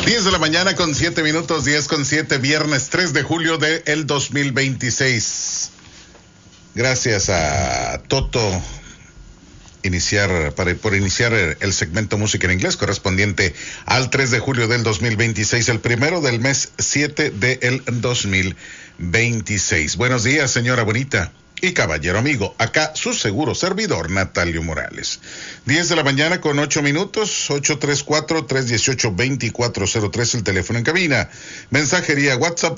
10 de la mañana con 7 minutos, 10 con 7, viernes 3 de julio del 2026. Gracias a Toto por iniciar el segmento Música en Inglés correspondiente al 3 de julio del 2026, el primero del mes 7 del 2026. Buenos días, señora bonita y caballero amigo. Acá su seguro servidor, Natalio Morales. 10 de la mañana con 8 minutos, 834-318-2403, el teléfono en cabina. Mensajería WhatsApp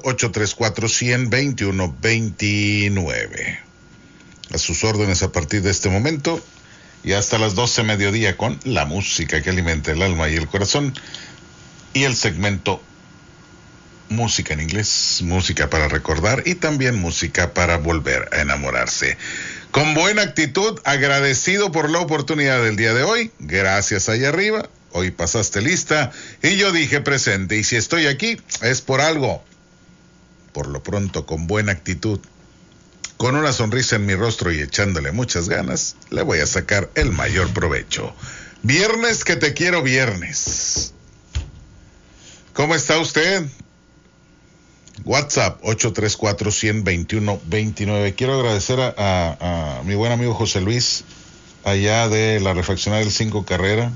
834-100-2129. A sus órdenes a partir de este momento y hasta las 12 mediodía con la música que alimenta el alma y el corazón y el segmento Música en Inglés, música para recordar y también música para volver a enamorarse. Con buena actitud, agradecido por la oportunidad del día de hoy. Gracias allá arriba. Hoy pasaste lista y yo dije presente. Y si estoy aquí es por algo. Por lo pronto, con buena actitud, con una sonrisa en mi rostro y echándole muchas ganas, le voy a sacar el mayor provecho. Viernes que te quiero viernes. ¿Cómo está usted? WhatsApp 834-100-2129. Quiero agradecer a mi buen amigo José Luis, allá de la refaccionaria del 5 Carrera.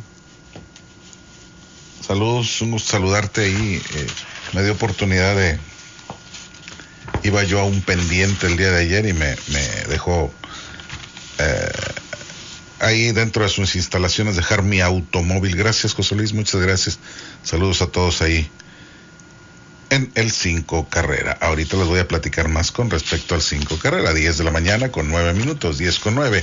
Saludos, un gusto saludarte ahí. Me dio oportunidad iba yo a un pendiente el día de ayer y me dejó ahí dentro de sus instalaciones dejar mi automóvil. Gracias, José Luis, muchas gracias. Saludos a todos ahí en el 5 Carrera. Ahorita les voy a platicar más con respecto al 5 Carrera. 10 de la mañana con 9 minutos, 10 con 9,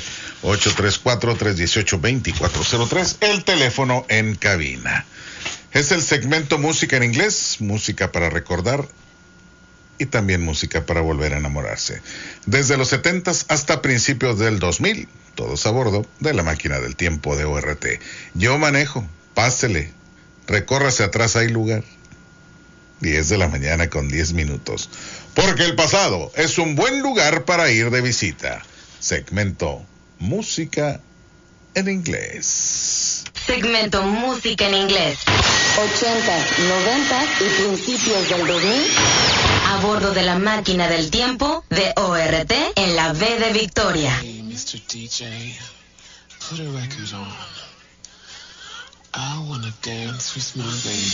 834-318-2403, el teléfono en cabina. Es el segmento Música en Inglés, música para recordar y también música para volver a enamorarse. Desde los 70s hasta principios del 2000, todos a bordo de la máquina del tiempo de ORT. Yo manejo, pásele, recórrase atrás, hay lugar. 10 de la mañana con 10 minutos. Porque el pasado es un buen lugar para ir de visita. Segmento Música en Inglés. Segmento Música en Inglés. 80, 90 y principios del 2000. A bordo de la máquina del tiempo de ORT en la V de Victoria. Hey, Mr. DJ, put a record on. I wanna dance with my baby.